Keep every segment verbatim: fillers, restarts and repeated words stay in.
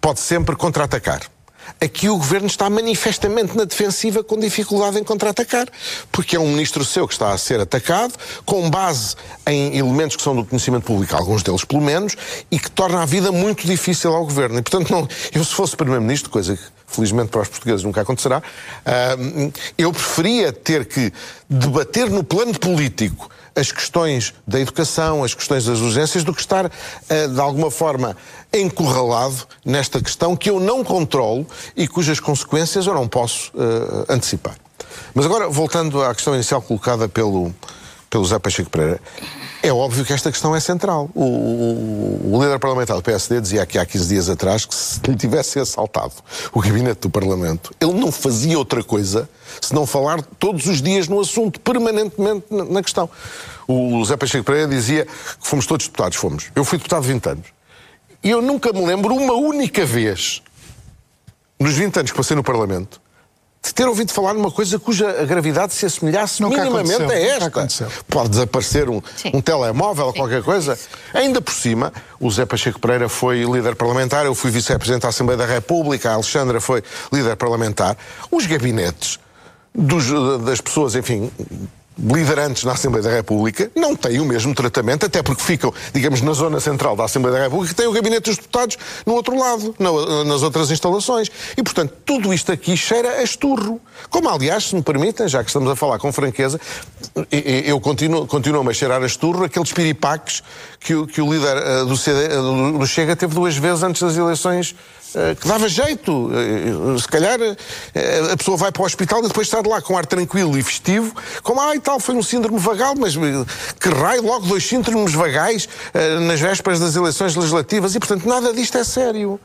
pode sempre contra-atacar. Aqui o Governo está manifestamente na defensiva, com dificuldade em contra-atacar, porque é um ministro seu que está a ser atacado, com base em elementos que são do conhecimento público, alguns deles pelo menos, e que torna a vida muito difícil ao Governo. E, portanto, não, eu se fosse Primeiro-Ministro, coisa que felizmente para os portugueses nunca acontecerá, uh, eu preferia ter que debater no plano político as questões da educação, as questões das urgências, do que estar, uh, de alguma forma, encurralado nesta questão que eu não controlo e cujas consequências eu não posso uh, antecipar. Mas agora, voltando à questão inicial colocada pelo, pelo José Pacheco Pereira, é óbvio que esta questão é central. O, o, o líder parlamentar do P S D dizia aqui há quinze dias atrás que se lhe tivesse assaltado o gabinete do Parlamento, ele não fazia outra coisa senão falar todos os dias no assunto, permanentemente na, na questão. O José Pacheco Pereira dizia que fomos todos deputados, fomos. Eu fui deputado vinte anos. E eu nunca me lembro uma única vez, nos vinte anos que passei no Parlamento, de ter ouvido falar numa coisa cuja gravidade se assemelhasse nunca minimamente a esta. Pode desaparecer um, um telemóvel ou qualquer coisa. Ainda por cima, o José Pacheco Pereira foi líder parlamentar, eu fui vice-presidente da Assembleia da República, a Alexandra foi líder parlamentar. Os gabinetes dos, das pessoas, enfim, liderantes na Assembleia da República não têm o mesmo tratamento, até porque ficam, digamos, na zona central da Assembleia da República, que tem o gabinete dos deputados no outro lado, na, nas outras instalações. E, portanto, tudo isto aqui cheira a esturro. Como, aliás, se me permitem, já que estamos a falar com franqueza, eu continuo, continuo a cheirar a esturro aqueles piripaques que o, que o líder uh, do, C D, uh, do Chega teve duas vezes antes das eleições, que dava jeito. Se calhar a pessoa vai para o hospital e depois está de lá com ar tranquilo e festivo, como, ah, e tal, foi um síndrome vagal, mas que raio, logo dois síndromes vagais nas vésperas das eleições legislativas, e, portanto, nada disto é sério.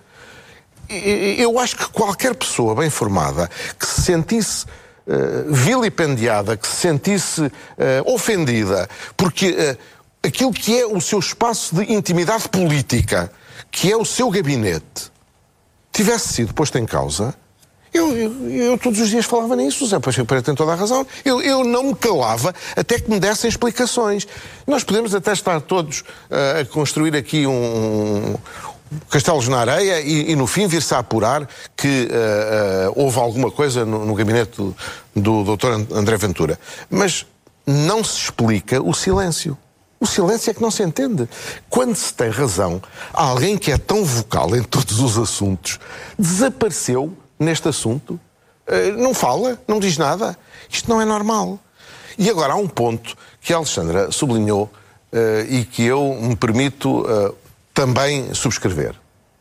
Eu acho que qualquer pessoa bem formada que se sentisse uh, vilipendiada, que se sentisse uh, ofendida, porque uh, aquilo que é o seu espaço de intimidade política, que é o seu gabinete, tivesse sido posto em causa, eu, eu, eu todos os dias falava nisso, o José Pacheco Pereira tem toda a razão, eu, eu não me calava até que me dessem explicações. Nós podemos até estar todos uh, a construir aqui um, um castelos na areia e, e no fim vir-se a apurar que uh, uh, houve alguma coisa no, no gabinete do, do doutor André Ventura. Mas não se explica o silêncio. O silêncio é que não se entende. Quando se tem razão, alguém que é tão vocal em todos os assuntos desapareceu neste assunto, não fala, não diz nada. Isto não é normal. E agora há um ponto que a Alexandra sublinhou e que eu me permito também subscrever.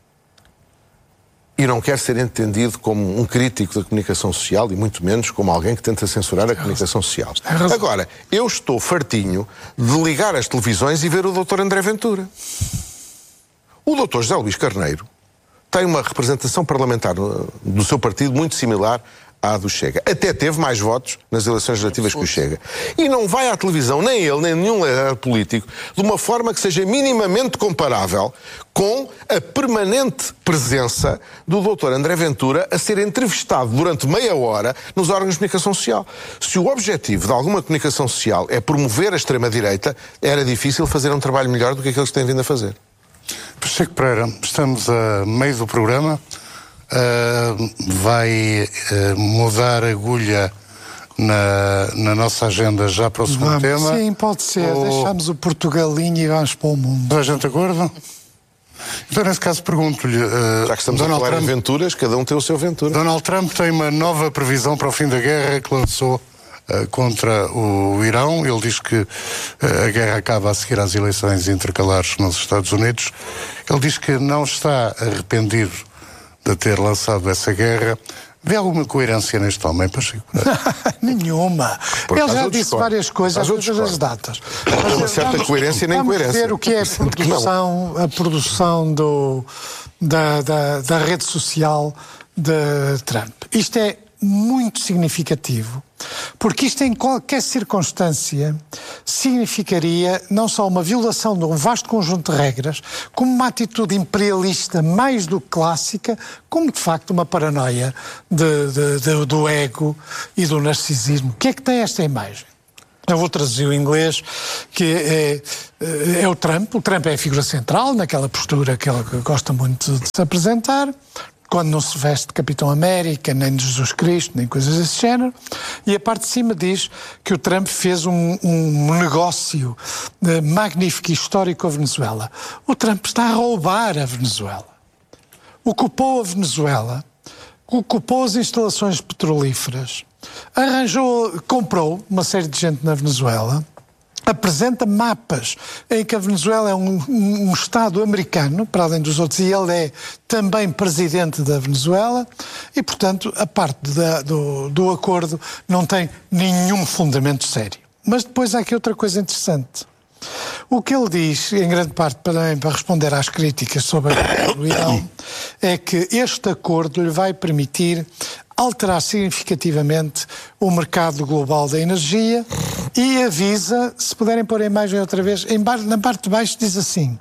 E não quero ser entendido como um crítico da comunicação social e muito menos como alguém que tenta censurar a comunicação social. Agora, eu estou fartinho de ligar as televisões e ver o doutor André Ventura. O doutor José Luís Carneiro tem uma representação parlamentar do seu partido muito similar à do Chega. Até teve mais votos nas eleições legislativas que o Chega. E não vai à televisão, nem ele, nem nenhum líder político, de uma forma que seja minimamente comparável com a permanente presença do doutor André Ventura a ser entrevistado durante meia hora nos órgãos de comunicação social. Se o objetivo de alguma comunicação social é promover a extrema-direita, era difícil fazer um trabalho melhor do que aqueles que têm vindo a fazer. Pacheco Pereira, estamos a meio do programa. Uh, vai uh, mudar a agulha na, na nossa agenda já para o segundo vamos, tema? Sim, pode ser. Ou... Deixamos o Portugalinho e vamos para o mundo. Toda a gente de acordo? Então, nesse caso, pergunto-lhe... Uh, já que estamos Donald a falar Trump, em aventuras, cada um tem o seu aventura. Donald Trump tem uma nova previsão para o fim da guerra que lançou uh, contra o Irão. Ele diz que uh, a guerra acaba a seguir às eleições intercalares nos Estados Unidos. Ele diz que não está arrependido de ter lançado essa guerra. Vê alguma coerência neste homem, Pacheco? Nenhuma. Por Ele já outros disse discordo. várias coisas, todas as datas. Há uma certa vamos, coerência e nem vamos coerência. ver o que é a produção, a produção do, da, da, da rede social de Trump. Isto é muito significativo, porque isto em qualquer circunstância significaria não só uma violação de um vasto conjunto de regras, como uma atitude imperialista mais do que clássica, como de facto uma paranoia de, de, de, do ego e do narcisismo. O que é que tem esta imagem? Eu vou traduzir o inglês, que é, é, é o Trump. O Trump é a figura central, naquela postura que ele gosta muito de se apresentar, quando não se veste de Capitão América, nem de Jesus Cristo, nem coisas desse género. E a parte de cima diz que o Trump fez um, um negócio uh, magnífico e histórico com a Venezuela. O Trump está a roubar a Venezuela. Ocupou a Venezuela, ocupou as instalações petrolíferas, arranjou, comprou uma série de gente na Venezuela, apresenta mapas em que a Venezuela é um, um, um Estado americano, para além dos outros, e ele é também presidente da Venezuela, e, portanto, a parte da, do, do acordo não tem nenhum fundamento sério. Mas depois há aqui outra coisa interessante. O que ele diz, em grande parte também para responder às críticas sobre o Irão, é que este acordo lhe vai permitir alterar significativamente o mercado global da energia e avisa, se puderem pôr a imagem outra vez, em bar, na parte de baixo diz assim,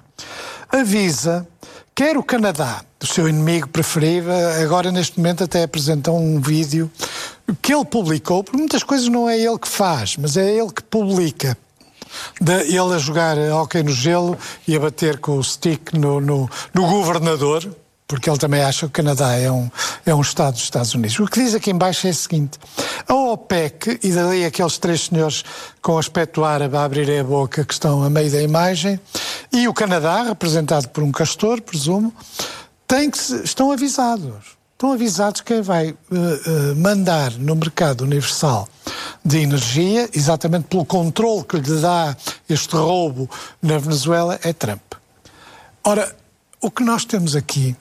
avisa, quer o Canadá, o seu inimigo preferido, agora neste momento até apresentou um vídeo que ele publicou, porque muitas coisas não é ele que faz, mas é ele que publica. De ele a jogar hóquei no gelo e a bater com o stick no, no, no governador, porque ele também acha que o Canadá é um, é um Estado dos Estados Unidos. O que diz aqui em baixo é o seguinte, a OPEC, e dali aqueles três senhores com aspecto árabe a abrirem a boca que estão a meio da imagem, e o Canadá, representado por um castor, presumo, tem que se, estão avisados. Estão avisados quem vai uh, uh, mandar no mercado universal de energia, exatamente pelo controle que lhe dá este roubo na Venezuela, é Trump. Ora, o que nós temos aqui,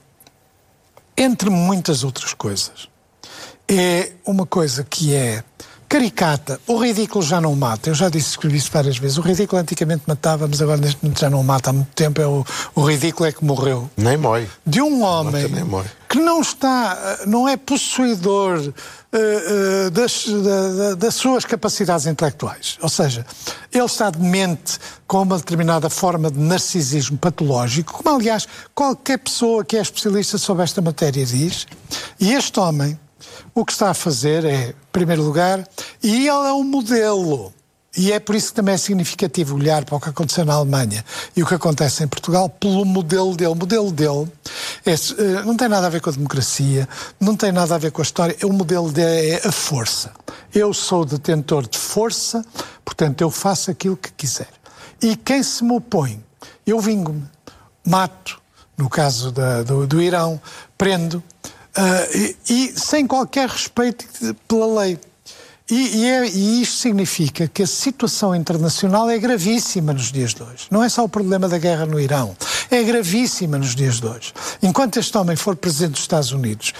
entre muitas outras coisas, é uma coisa que é caricata. O ridículo já não mata. Eu já disse, escrevi isso várias vezes. O ridículo antigamente matava, mas agora neste momento já não mata há muito tempo. É o, o ridículo é que morreu. Nem mói. De um homem que não está, não é possuidor uh, uh, das, da, das suas capacidades intelectuais. Ou seja, ele está demente com uma determinada forma de narcisismo patológico, como aliás qualquer pessoa que é especialista sobre esta matéria diz. E este homem, o que está a fazer é, em primeiro lugar, e ele é um modelo, e é por isso que também é significativo olhar para o que aconteceu na Alemanha e o que acontece em Portugal pelo modelo dele. O modelo dele é, não tem nada a ver com a democracia, não tem nada a ver com a história, o modelo dele é a força. Eu sou detentor de força, portanto eu faço aquilo que quiser. E quem se me opõe, eu vingo-me, mato, no caso da, do, do Irão, prendo, Uh, e, e sem qualquer respeito pela lei. E, e, é, e isto significa que a situação internacional é gravíssima nos dias de hoje. Não é só o problema da guerra no Irão. É gravíssima nos dias de hoje. Enquanto este homem for presidente dos Estados Unidos,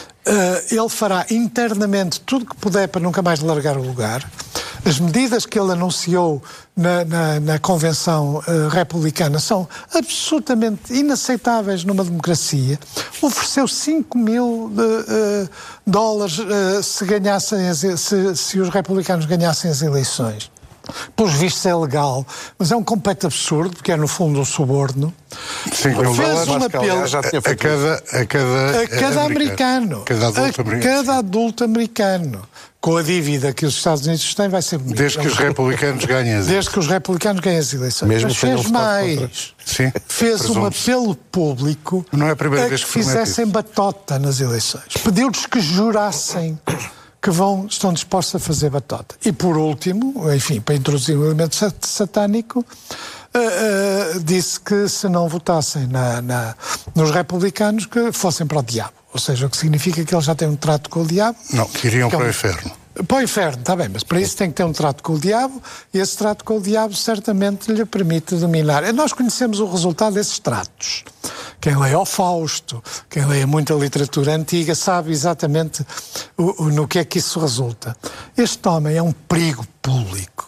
uh, ele fará internamente tudo que puder para nunca mais largar o lugar. As medidas que ele anunciou na, na, na convenção uh, republicana são absolutamente inaceitáveis numa democracia. Ofereceu cinco mil uh, dólares uh, se, ganhassem as, se, se os republicanos ganhassem as eleições. Pelos vistos é legal, mas é um completo absurdo, porque é no fundo um suborno. Sim, fez um apelo já tinha feito a cada, a cada, a cada americano, cada adulto a americano. cada adulto americano. Com a dívida que os Estados Unidos têm, vai ser bonito. Desde que os republicanos ganhem as eleições. Desde que os republicanos ganhem as eleições. Mesmo mas fez mais. Sim, fez um apelo público não é a primeira a vez que que fizessem batota nas eleições. Pediu-lhes que jurassem que vão, estão dispostos a fazer batota. E por último, enfim, para introduzir um elemento satânico, uh, uh, disse que se não votassem na, na, nos republicanos, que fossem para o diabo. Ou seja, o que significa que eles já têm um trato com o diabo. Não, que iriam que para é um, o inferno. Para o inferno, está bem, mas para isso tem que ter um trato com o diabo, e esse trato com o diabo certamente lhe permite dominar. E nós conhecemos o resultado desses tratos. Quem lê o Fausto, quem lê muita literatura antiga, sabe exatamente o, o, no que é que isso resulta. Este homem é um perigo público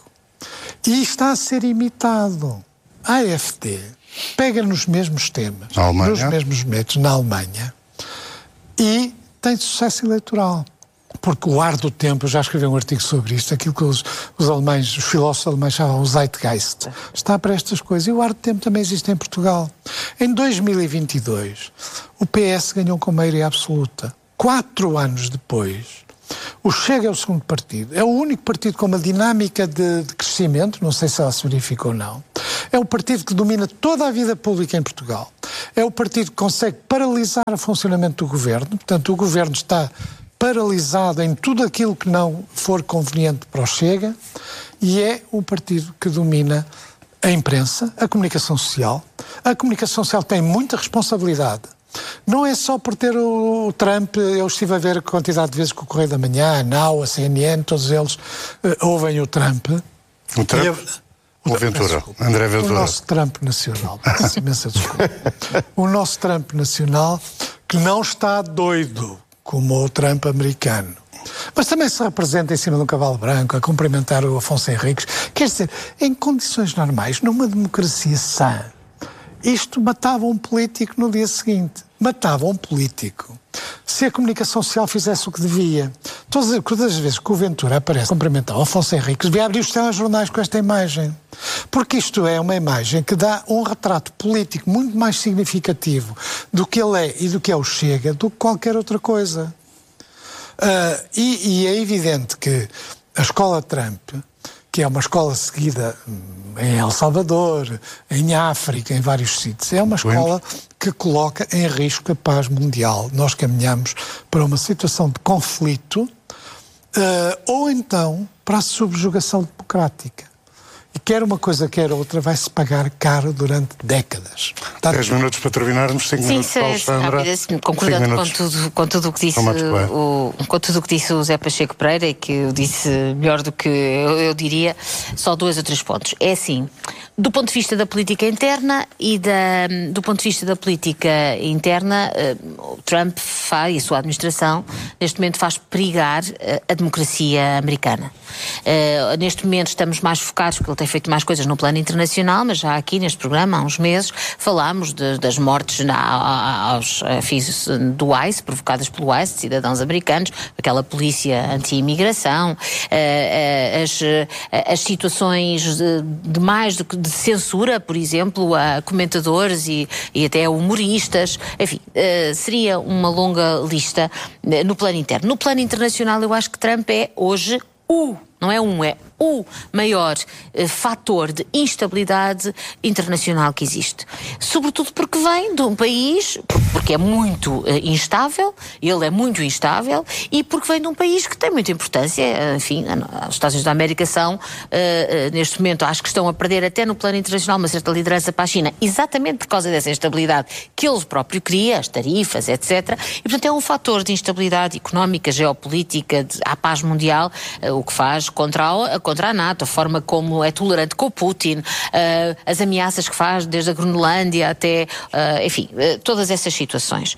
e está a ser imitado. A AfD pega nos mesmos temas, nos mesmos métodos, na Alemanha, e tem sucesso eleitoral. Porque o ar do tempo, eu já escrevi um artigo sobre isto, aquilo que os, os alemães, os filósofos alemães chamam o Zeitgeist, está para estas coisas. E o ar do tempo também existe em Portugal. Em dois mil e vinte e dois, o P S ganhou com maioria absoluta. Quatro anos depois, O Chega é o segundo partido. É o único partido com uma dinâmica de, de crescimento, não sei se ela se verifica ou não. É o partido que domina toda a vida pública em Portugal. É o partido que consegue paralisar o funcionamento do governo. Portanto, o governo está paralisado em tudo aquilo que não for conveniente para o Chega. E é o partido que domina a imprensa, a comunicação social. A comunicação social tem muita responsabilidade. Não é só por ter o, o Trump. Eu estive a ver a quantidade de vezes que o Correio da Manhã, a Now, a C N N, todos eles uh, ouvem o Trump. O Trump? Eu, o Ventura, desculpa, André Ventura. O nosso Trump nacional. Peço imensa desculpa. O nosso Trump nacional, que não está doido como o Trump americano. Mas também se representa em cima de um cavalo branco a cumprimentar o Afonso Henriques. Quer dizer, em condições normais, numa democracia sã, isto matava um político no dia seguinte. Matava um político. Se a comunicação social fizesse o que devia. Todas, todas as vezes que o Ventura aparece cumprimentar o Afonso Henriques, devia abrir os telejornais com esta imagem. Porque isto é uma imagem que dá um retrato político muito mais significativo do que ele é e do que é o Chega, do que qualquer outra coisa. Uh, e, e é evidente que a escola Trump, que é uma escola seguida em El Salvador, em África, em vários sítios, é uma escola que coloca em risco a paz mundial. Nós caminhamos para uma situação de conflito uh, ou então para a subjugação democrática. E quer uma coisa, quer outra, vai-se pagar caro durante décadas. dez minutos para terminarmos, cinco minutos para a Alexandra. Sim, concordando com tudo, com tudo o que disse o, com tudo o que disse o Zé Pacheco Pereira, e que eu disse melhor do que eu, eu diria, só dois ou três pontos. É assim, do ponto de vista da política interna e da, do ponto de vista da política interna, uh, o Trump faz, e a sua administração, neste momento faz perigar uh, a democracia americana. Uh, neste momento estamos mais focados, porque ele tem feito mais coisas no plano internacional, mas já aqui neste programa, há uns meses, falámos de, das mortes na, aos fins do ICE, provocadas pelo ICE, de cidadãos americanos, aquela polícia anti-imigração, uh, uh, as, uh, as situações de, de mais de, de censura, por exemplo, a comentadores e, e até humoristas, enfim, uh, seria uma longa lista uh, no plano interno. No plano internacional, eu acho que Trump é hoje o, não é um, é o maior uh, fator de instabilidade internacional que existe. Sobretudo porque vem de um país, porque é muito uh, instável, ele é muito instável, e porque vem de um país que tem muita importância. Enfim, os Estados Unidos da América são, uh, uh, neste momento, acho que estão a perder até no plano internacional uma certa liderança para a China, exatamente por causa dessa instabilidade que ele próprio cria, as tarifas, etcétera. E, portanto, é um fator de instabilidade económica, geopolítica, de, à paz mundial, uh, o que faz contra a contra a NATO, a forma como é tolerante com o Putin, uh, as ameaças que faz desde a Groenlândia até, uh, enfim, uh, todas essas situações.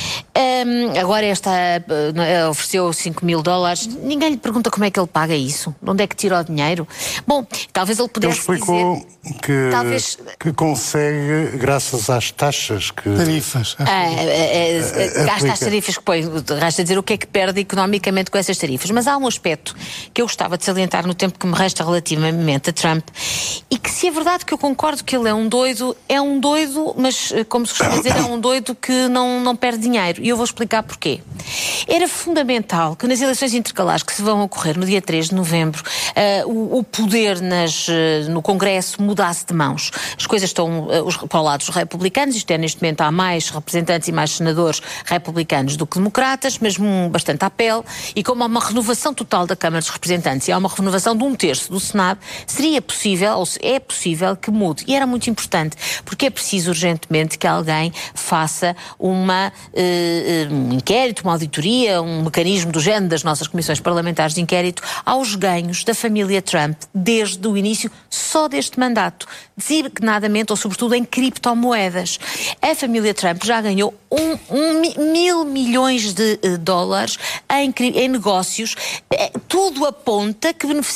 Um, agora esta uh, ofereceu cinco mil dólares, ninguém lhe pergunta como é que ele paga isso, de onde é que tira o dinheiro. Bom, talvez ele pudesse ele explicou dizer... que, talvez... que consegue, graças às taxas que... Tarifas. Ah, é, é, gasta as tarifas que põe, resta dizer o que é que perde economicamente com essas tarifas. Mas há um aspecto que eu gostava de salientar no tempo que me resta relativamente a Trump, e que, se é verdade que eu concordo que ele é um doido, é um doido, mas, como se costuma dizer, é um doido que não, não perde dinheiro. E eu vou explicar porquê. Era fundamental que nas eleições intercalares que se vão ocorrer no dia três de novembro, uh, o, o poder nas, uh, no Congresso mudasse de mãos. As coisas estão uh, os, para o lado dos republicanos, isto é, neste momento há mais representantes e mais senadores republicanos do que democratas, mesmo um bastante à pele, e como há uma renovação total da Câmara dos Representantes e há uma renovação de um terço do Senado, seria possível, ou é possível que mude. E era muito importante, porque é preciso urgentemente que alguém faça uma, uh, um inquérito, uma auditoria, um mecanismo do género das nossas comissões parlamentares de inquérito aos ganhos da família Trump desde o início, só deste mandato, designadamente ou sobretudo em criptomoedas. A família Trump já ganhou um, um, mil milhões de uh, dólares em, em negócios. Uh, tudo aponta que, beneficiando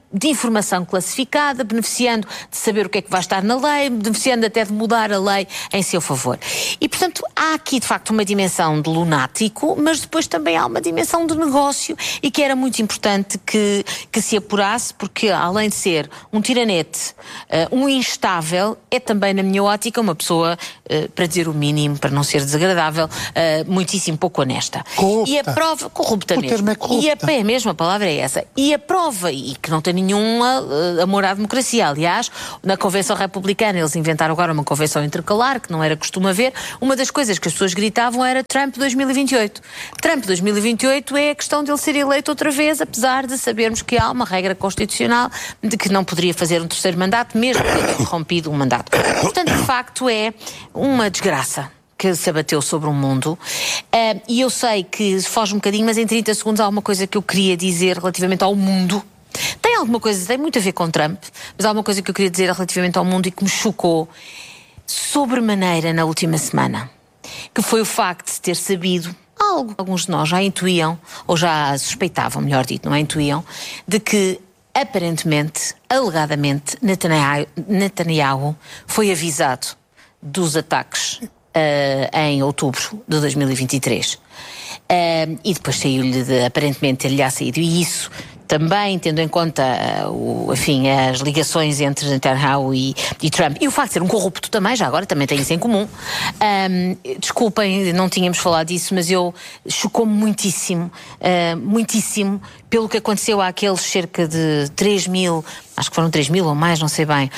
de informação classificada, beneficiando de saber o que é que vai estar na lei, beneficiando até de mudar a lei em seu favor. E, portanto, há aqui, de facto, uma dimensão de lunático, mas depois também há uma dimensão de negócio e que era muito importante que, que se apurasse, porque, além de ser um tiranete, uh, um instável, é também, na minha ótica, uma pessoa, uh, para dizer o mínimo, para não ser desagradável, uh, muitíssimo pouco honesta. Corrupta. E a prova... Corrupta o mesmo. termo é corrupta. E a, é mesmo, a palavra é essa. E a prova, e que não tem nenhum uh, amor à democracia. Aliás, na Convenção Republicana, eles inventaram agora uma convenção intercalar, que não era costume haver. Uma das coisas que as pessoas gritavam era Trump dois mil e vinte e oito. Trump dois mil e vinte e oito é a questão de ele ser eleito outra vez, apesar de sabermos que há uma regra constitucional de que não poderia fazer um terceiro mandato, mesmo que tenha interrompido um mandato. Portanto, de facto, é uma desgraça que se abateu sobre o mundo, uh, e eu sei que foge um bocadinho, mas em trinta segundos há uma coisa que eu queria dizer relativamente ao mundo. Tem alguma coisa, tem muito a ver com Trump, mas há uma coisa que eu queria dizer relativamente ao mundo e que me chocou sobremaneira na última semana, que foi o facto de ter sabido algo, alguns de nós já intuíam, ou já suspeitavam, melhor dito, não é intuíam, de que aparentemente, alegadamente, Netanyahu, Netanyahu foi avisado dos ataques Uh, em outubro de dois mil e vinte e três. Uh, e depois saiu-lhe, de, aparentemente, ter-lhe já saído. E isso também, tendo em conta uh, o, enfim, as ligações entre Netanyahu e, e Trump, e o facto de ser um corrupto também, já agora, também tem isso em comum. Um, desculpem, não tínhamos falado disso, mas eu chocou-me muitíssimo, uh, muitíssimo, pelo que aconteceu àqueles cerca de três mil, acho que foram três mil ou mais, não sei bem,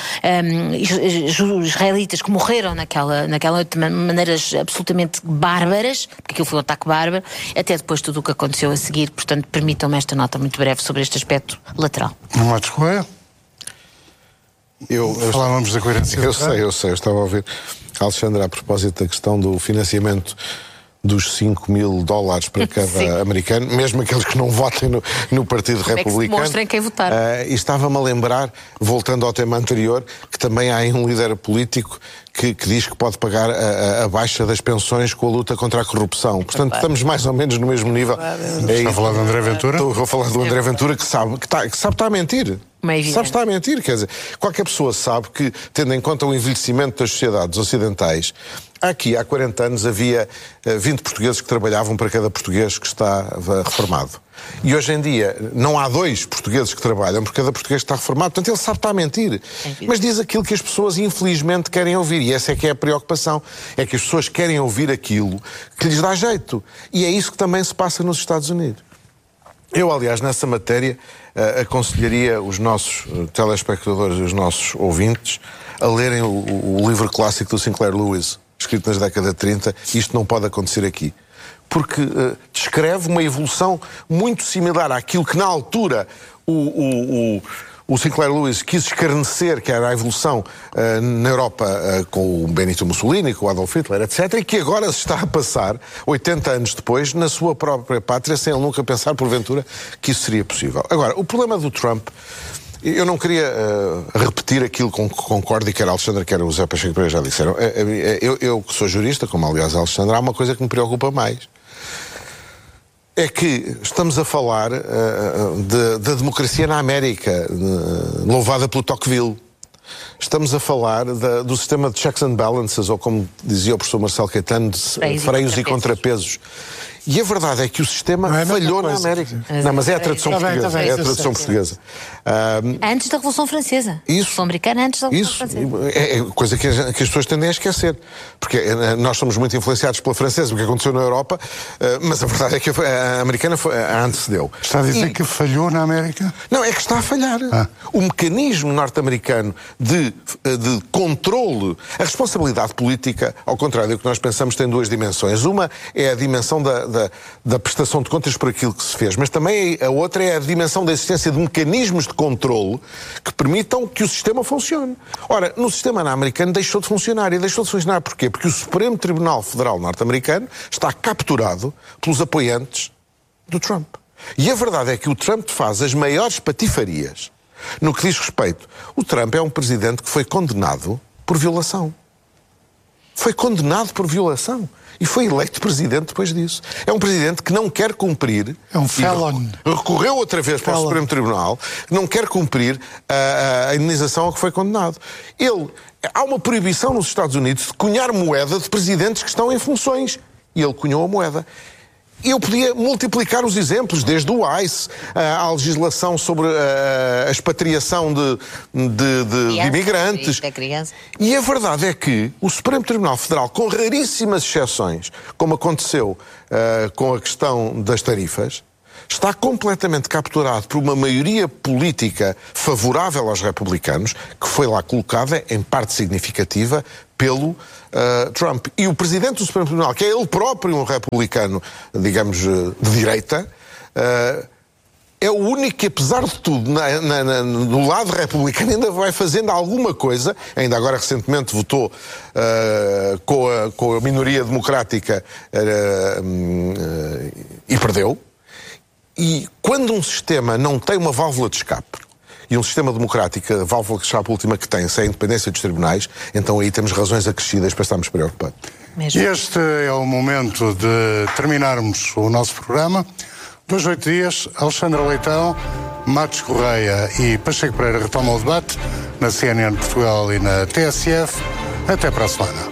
um, israelitas que morreram naquela, naquela de maneiras absolutamente bárbaras, porque aquilo foi um ataque bárbaro, até depois tudo o que aconteceu a seguir. Portanto, permitam-me esta nota muito breve sobre este aspecto lateral. Matos Coelho? Eu, eu Falávamos da coerência. Eu sei, eu sei, eu estava a ouvir a Alexandra a propósito da questão do financiamento dos cinco mil dólares para cada Sim. americano, mesmo aqueles que não votem no, no Partido Como Republicano. É que se mostrem quem votar. Uh, e estava-me a lembrar, voltando ao tema anterior, que também há aí um líder político que, que diz que pode pagar a, a, a baixa das pensões com a luta contra a corrupção. Portanto, estamos mais ou menos no mesmo nível. É Está a falar do André Ventura? Estou a falar do André Ventura, que sabe que, está, que sabe estar a mentir. Sabe que está a mentir, quer dizer, qualquer pessoa sabe que, tendo em conta o envelhecimento das sociedades ocidentais, aqui há quarenta anos havia vinte portugueses que trabalhavam para cada português que estava reformado. E hoje em dia não há dois portugueses que trabalham por cada português que está reformado. Portanto, ele sabe estar a mentir. Mas diz aquilo que as pessoas infelizmente querem ouvir. E essa é que é a preocupação. É que as pessoas querem ouvir aquilo que lhes dá jeito. E é isso que também se passa nos Estados Unidos. Eu, aliás, nessa matéria, uh, aconselharia os nossos uh, telespectadores e os nossos ouvintes a lerem o, o livro clássico do Sinclair Lewis, escrito nas décadas de trinta. Isto não pode acontecer aqui. Porque uh, descreve uma evolução muito similar àquilo que, na altura, o, o, o, o Sinclair Lewis quis escarnecer, que era a evolução uh, na Europa uh, com o Benito Mussolini, com o Adolf Hitler, etcétera, e que agora se está a passar, oitenta anos depois, na sua própria pátria, sem ele nunca pensar, porventura, que isso seria possível. Agora, o problema do Trump... Eu não queria uh, repetir aquilo com que concordo, e quer a Alexandra, quer o Zé Pacheco Pereira já disseram. Eu, eu que sou jurista, como aliás a Alexandra, há uma coisa que me preocupa mais. É que estamos a falar uh, da democracia na América, uh, louvada pelo Tocqueville. Estamos a falar da, do sistema de checks and balances, ou como dizia o professor Marcelo Caetano, de freios, freios e contrapesos. E a verdade é que o sistema é falhou na América. Mas não, mas é a tradução está portuguesa. Bem, está bem, é a tradução portuguesa. Um, antes da Revolução Francesa. Isso. Revolução Americana antes da Revolução isso, Francesa. É, é coisa que as, que as pessoas tendem a esquecer. Porque nós somos muito influenciados pela francesa, o que aconteceu na Europa, uh, mas a verdade é que a, a americana foi, a antecedeu. Está a dizer e, que falhou na América? Não, é que está a falhar. Ah. O mecanismo norte-americano de, de controle, a responsabilidade política, ao contrário do que nós pensamos, tem duas dimensões. Uma é a dimensão da, da, da prestação de contas por aquilo que se fez, mas também a outra é a dimensão da existência de mecanismos de controle que permitam que o sistema funcione. Ora, no sistema americano deixou de funcionar. E deixou de funcionar porquê? Porque o Supremo Tribunal Federal norte-americano está capturado pelos apoiantes do Trump. E a verdade é que o Trump faz as maiores patifarias no que diz respeito. O Trump é um presidente que foi condenado por violação. Foi condenado por violação. e foi eleito presidente depois disso. É um presidente que não quer cumprir... É um felon. Recorreu outra vez para o Supremo Tribunal, que não quer cumprir a, a indenização a que foi condenado. Ele... Há uma proibição nos Estados Unidos de cunhar moeda de presidentes que estão em funções. E ele cunhou a moeda. Eu podia multiplicar os exemplos, desde o ICE, à legislação sobre a expatriação de, de, de, de imigrantes. E a verdade é que o Supremo Tribunal Federal, com raríssimas exceções, como aconteceu uh, com a questão das tarifas, está completamente capturado por uma maioria política favorável aos republicanos, que foi lá colocada, em parte significativa, pelo uh, Trump. E o presidente do Supremo Tribunal, que é ele próprio um republicano, digamos, de direita, uh, é o único que, apesar de tudo, na, na, na, no lado republicano, ainda vai fazendo alguma coisa. Ainda agora, recentemente, votou uh, com, a, com a minoria democrática uh, uh, e perdeu. E quando um sistema não tem uma válvula de escape, e um sistema democrático, a válvula de escape última que tem, sem a independência dos tribunais, então aí temos razões acrescidas para estarmos preocupados. Mesmo. Este é o momento de terminarmos o nosso programa. Dois, oito dias, Alexandra Leitão, Matos Correia e Pacheco Pereira retomam o debate na C N N Portugal e na T S F. Até para a semana.